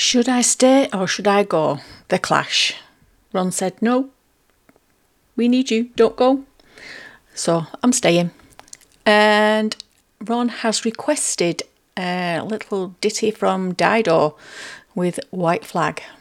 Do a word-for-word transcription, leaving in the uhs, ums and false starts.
Should I stay or should I go? The clash. Ron said, no, we need you, don't go. So I'm staying. And Ron has requested a little ditty from Dido with White Flag.